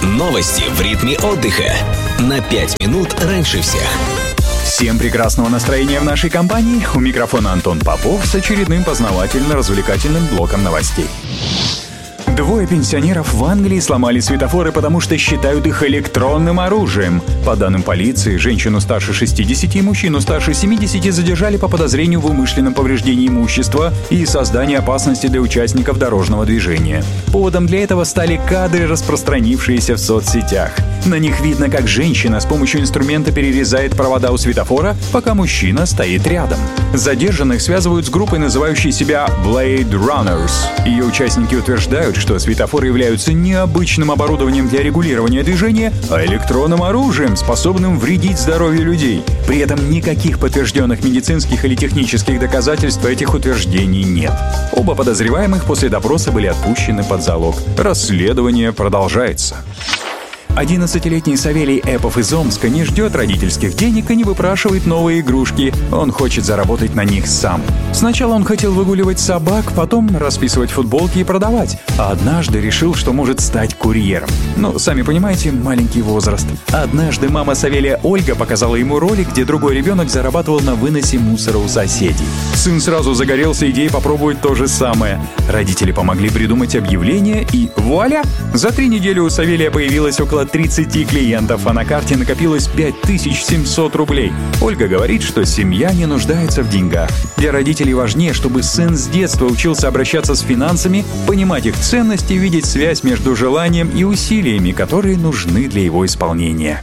Новости в ритме отдыха. На 5 минут раньше всех. Всем прекрасного настроения в нашей компании. У микрофона Антон Попов с очередным познавательно-развлекательным блоком новостей. Двое пенсионеров в Англии сломали светофоры, потому что считают их электронным оружием. По данным полиции, женщину старше 60 и мужчину старше 70 задержали по подозрению в умышленном повреждении имущества и создании опасности для участников дорожного движения. Поводом для этого стали кадры, распространившиеся в соцсетях. На них видно, как женщина с помощью инструмента перерезает провода у светофора, пока мужчина стоит рядом. Задержанных связывают с группой, называющей себя Blade Runners. Ее участники утверждают, что светофоры являются не обычным оборудованием для регулирования движения, а электронным оружием, способным вредить здоровью людей. При этом никаких подтвержденных медицинских или технических доказательств этих утверждений нет. Оба подозреваемых после допроса были отпущены под залог. Расследование продолжается. 11-летний Савелий Эпов из Омска не ждет родительских денег и не выпрашивает новые игрушки. Он хочет заработать на них сам. Сначала он хотел выгуливать собак, потом расписывать футболки и продавать. А однажды решил, что может стать курьером. Ну, сами понимаете, маленький возраст. Однажды мама Савелия Ольга показала ему ролик, где другой ребенок зарабатывал на выносе мусора у соседей. Сын сразу загорелся идеей попробовать то же самое. Родители помогли придумать объявление и вуаля! За 3 недели у Савелия появилось около 30 клиентов, а на карте накопилось 5700 рублей. Ольга говорит, что семья не нуждается в деньгах. Для родителей важнее, чтобы сын с детства учился обращаться с финансами, понимать их ценности, видеть связь между желанием и усилиями, которые нужны для его исполнения.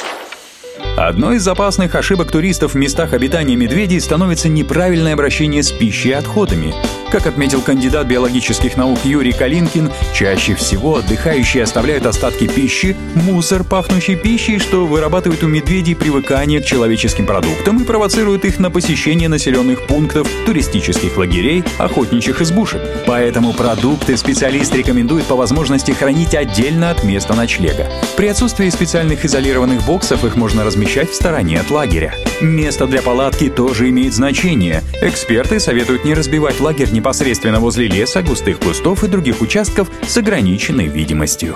Одной из опасных ошибок туристов в местах обитания медведей становится неправильное обращение с пищей и отходами. Как отметил кандидат биологических наук Юрий Калинкин, чаще всего отдыхающие оставляют остатки пищи, мусор, пахнущий пищей, что вырабатывает у медведей привыкание к человеческим продуктам и провоцирует их на посещение населенных пунктов, туристических лагерей, охотничьих избушек. Поэтому продукты специалист рекомендует по возможности хранить отдельно от места ночлега. При отсутствии специальных изолированных боксов их можно размещать в стороне от лагеря. Место для палатки тоже имеет значение. Эксперты советуют не разбивать лагерь непосредственно возле леса, густых кустов и других участков с ограниченной видимостью.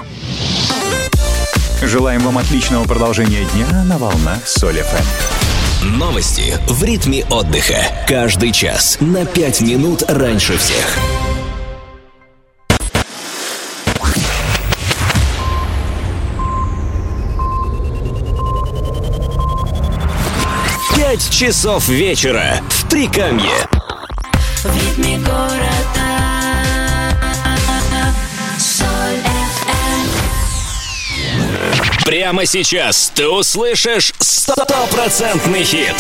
Желаем вам отличного продолжения дня на волнах Соль ФМ. Новости в ритме отдыха. Каждый час на 5 минут раньше всех. Пять часов вечера в Прикамье. В ритме города Соль ФМ. Прямо сейчас ты услышишь 100% хит.